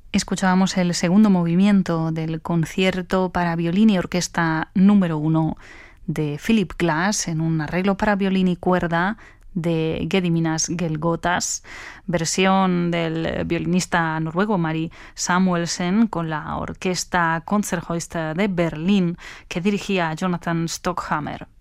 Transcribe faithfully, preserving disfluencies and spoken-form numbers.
Escuchábamos el segundo movimiento del concierto para violín y orquesta número uno de Philip Glass en un arreglo para violín y cuerda de Gediminas Gelgotas, versión del violinista noruego Mari Samuelsen con la orquesta Concerthaus de Berlín que dirigía Jonathan Stockhammer.